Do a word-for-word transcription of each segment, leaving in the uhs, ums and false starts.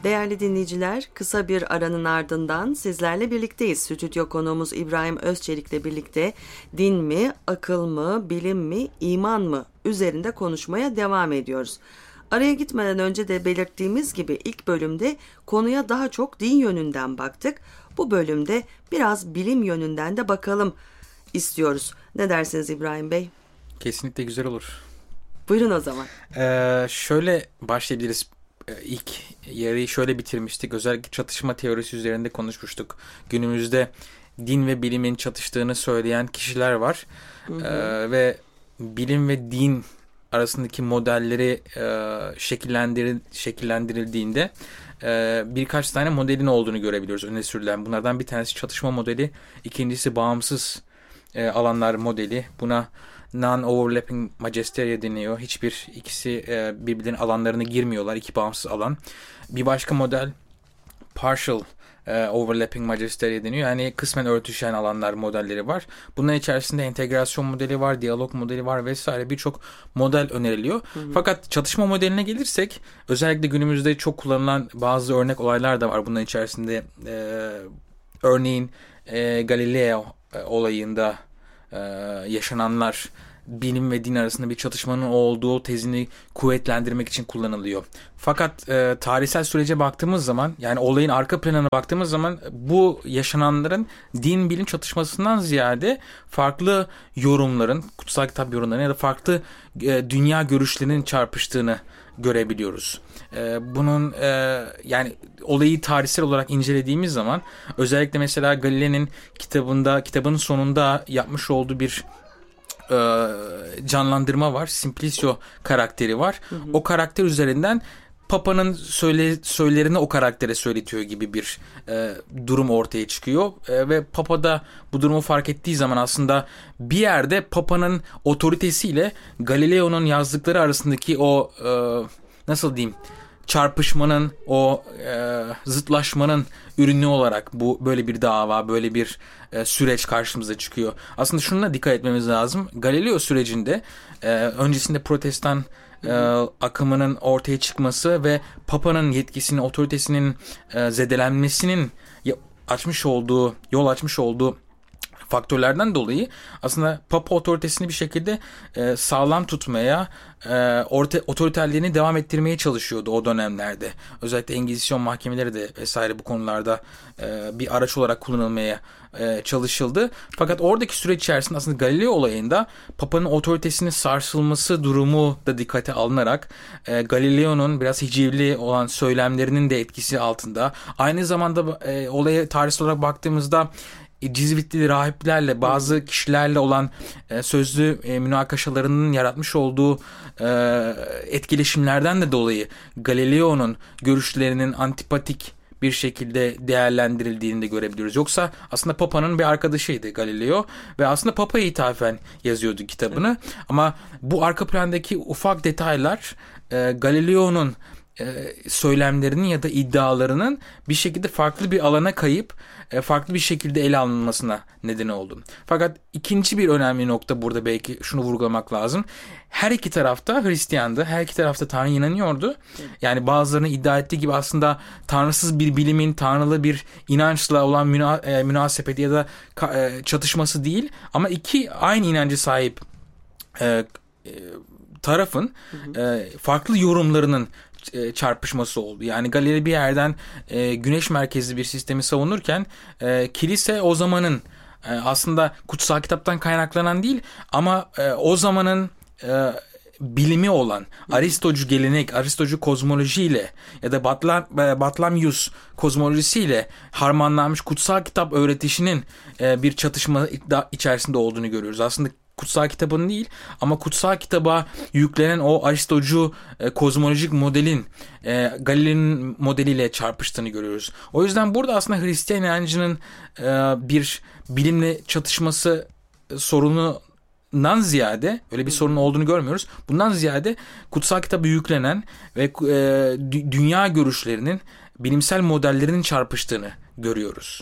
Değerli dinleyiciler, kısa bir aranın ardından sizlerle birlikteyiz. Stüdyo konuğumuz İbrahim Özçelik'le birlikte din mi, akıl mı, bilim mi, iman mı üzerinde konuşmaya devam ediyoruz. Araya gitmeden önce de belirttiğimiz gibi ilk bölümde konuya daha çok din yönünden baktık. Bu bölümde biraz bilim yönünden de bakalım istiyoruz. Ne dersiniz İbrahim Bey? Kesinlikle güzel olur. Buyurun o zaman. Ee, şöyle başlayabiliriz. İlk yarıyı şöyle bitirmiştik. Özellikle çatışma teorisi üzerinde konuşmuştuk. Günümüzde din ve bilimin çatıştığını söyleyen kişiler var. Hı hı. Ee, ve bilim ve din arasındaki modelleri e, şekillendir, şekillendirildiğinde e, birkaç tane modelin olduğunu görebiliyoruz öne sürülen. Bunlardan bir tanesi çatışma modeli, ikincisi bağımsız e, alanlar modeli. Buna non-overlapping magisteria deniyor. Hiçbir ikisi e, birbirlerinin alanlarına girmiyorlar. İki bağımsız alan. Bir başka model partial e, overlapping magisteria deniyor. Yani kısmen örtüşen alanlar modelleri var. Bunların içerisinde entegrasyon modeli var, diyalog modeli var vesaire birçok model öneriliyor. Hı hı. Fakat çatışma modeline gelirsek özellikle günümüzde çok kullanılan bazı örnek olaylar da var. Bunların içerisinde e, örneğin e, Galileo e, olayında Ee, yaşananlar bilim ve din arasında bir çatışmanın olduğu tezini kuvvetlendirmek için kullanılıyor. Fakat e, tarihsel sürece baktığımız zaman, yani olayın arka planına baktığımız zaman bu yaşananların din bilim çatışmasından ziyade farklı yorumların, kutsal kitap yorumlarının ya da farklı e, dünya görüşlerinin çarpıştığını görebiliyoruz. Ee, bunun e, yani olayı tarihsel olarak incelediğimiz zaman özellikle mesela Galileo'nun kitabında kitabının sonunda yapmış olduğu bir e, canlandırma var. Simplicio karakteri var. Hı hı. O karakter üzerinden Papa'nın söyle, söylerini o karaktere söyletiyor gibi bir e, durum ortaya çıkıyor. E, ve Papa da bu durumu fark ettiği zaman aslında bir yerde Papa'nın otoritesiyle Galileo'nun yazdıkları arasındaki o e, nasıl diyeyim çarpışmanın, o e, zıtlaşmanın ürünü olarak bu böyle bir dava, böyle bir e, süreç karşımıza çıkıyor. Aslında şuna dikkat etmemiz lazım. Galileo sürecinde e, öncesinde Protestan e, akımının ortaya çıkması ve Papa'nın yetkisinin, otoritesinin e, zedelenmesinin açmış olduğu, yol açmış olduğu faktörlerden dolayı aslında Papa otoritesini bir şekilde e, sağlam tutmaya, e, orta, otoriterliğini devam ettirmeye çalışıyordu o dönemlerde. Özellikle Engizisyon mahkemeleri de vesaire bu konularda e, bir araç olarak kullanılmaya e, çalışıldı. Fakat oradaki süreç içerisinde aslında Galileo olayında Papa'nın otoritesinin sarsılması durumu da dikkate alınarak e, Galileo'nun biraz hicivli olan söylemlerinin de etkisi altında. Aynı zamanda e, olaya tarihsel olarak baktığımızda Cizvitli rahiplerle, bazı kişilerle olan e, sözlü e, münakaşalarının yaratmış olduğu e, etkileşimlerden de dolayı Galileo'nun görüşlerinin antipatik bir şekilde değerlendirildiğini de görebiliyoruz. Yoksa aslında Papa'nın bir arkadaşıydı Galileo ve aslında Papa'ya ithafen yazıyordu kitabını. Ama bu arka plandaki ufak detaylar e, Galileo'nun söylemlerinin ya da iddialarının bir şekilde farklı bir alana kayıp farklı bir şekilde ele alınmasına neden oldu. Fakat ikinci bir önemli nokta burada belki şunu vurgulamak lazım. Her iki tarafta Hristiyandı. Her iki tarafta Tanrı inanıyordu. Yani bazılarının iddia ettiği gibi aslında tanrısız bir bilimin tanrılı bir inançla olan müna, e, münasebeti ya da e, çatışması değil. Ama iki aynı inancı sahip e, e, tarafın hı hı. E, farklı yorumlarının çarpışması oldu. Yani Galileo bir yerden e, güneş merkezli bir sistemi savunurken e, kilise o zamanın e, aslında kutsal kitaptan kaynaklanan değil ama e, o zamanın e, bilimi olan Aristocu gelenek, Aristocu kozmolojiyle ya da Batlam, Batlamyus kozmolojisiyle harmanlanmış kutsal kitap öğretişinin e, bir çatışma içerisinde olduğunu görüyoruz. Aslında kutsal kitabın değil ama kutsal kitaba yüklenen o Aristocu e, kozmolojik modelin e, Galileo'nun modeliyle çarpıştığını görüyoruz. O yüzden burada aslında Hristiyan inancının e, bir bilimle çatışması e, sorunundan ziyade öyle bir sorun olduğunu görmüyoruz. Bundan ziyade kutsal kitaba yüklenen ve e, dünya görüşlerinin bilimsel modellerinin çarpıştığını görüyoruz.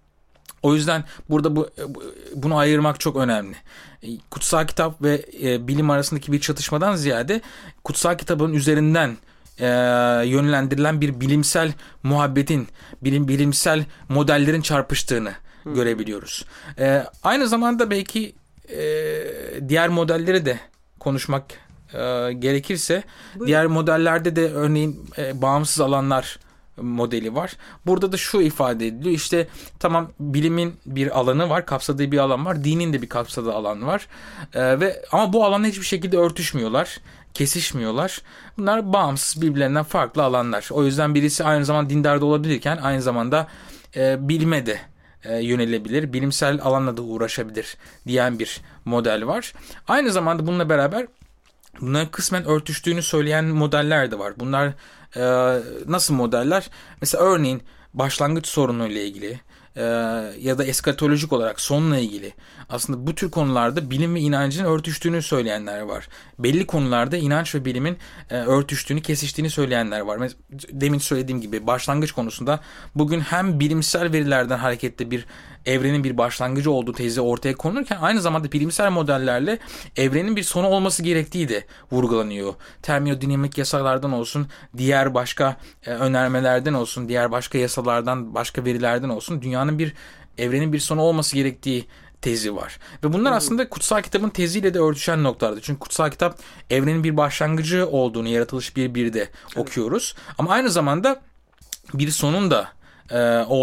O yüzden burada bu bunu ayırmak çok önemli. Kutsal kitap ve e, bilim arasındaki bir çatışmadan ziyade kutsal kitabın üzerinden e, yönlendirilen bir bilimsel muhabbetin, bilim, bilimsel modellerin çarpıştığını hmm. görebiliyoruz. E, aynı zamanda belki e, diğer modelleri de konuşmak e, gerekirse, Buyurun. diğer modellerde de örneğin e, bağımsız alanlar modeli var. Burada da şu ifade ediliyor. İşte tamam, bilimin bir alanı var, kapsadığı bir alan var. Dinin de bir kapsadığı alan var. Ee, ve ama bu alanla hiçbir şekilde örtüşmüyorlar, kesişmiyorlar. Bunlar bağımsız, birbirlerinden farklı alanlar. O yüzden birisi aynı zamanda dindar da olabilirken aynı zamanda e, bilime de e, yönelebilir, bilimsel alanla da uğraşabilir diyen bir model var. Aynı zamanda bununla beraber bunların kısmen örtüştüğünü söyleyen modeller de var. Bunlar e, nasıl modeller? Mesela örneğin başlangıç sorunuyla ilgili e, ya da eskatolojik olarak sonla ilgili aslında bu tür konularda bilim ve inancın örtüştüğünü söyleyenler var. Belli konularda inanç ve bilimin e, örtüştüğünü, kesiştiğini söyleyenler var. Mesela, demin söylediğim gibi başlangıç konusunda bugün hem bilimsel verilerden hareketle bir evrenin bir başlangıcı olduğu tezi ortaya konulurken aynı zamanda bilimsel modellerle evrenin bir sonu olması gerektiği de vurgulanıyor. Termodinamik yasalardan olsun, diğer başka e, önermelerden olsun, diğer başka yasalardan, başka verilerden olsun dünyanın bir, evrenin bir sonu olması gerektiği tezi var. Ve bunlar aslında kutsal kitabın teziyle de örtüşen noktalardı. Çünkü kutsal kitap evrenin bir başlangıcı olduğunu Yaratılış bir birde okuyoruz. Ama aynı zamanda bir sonun da e,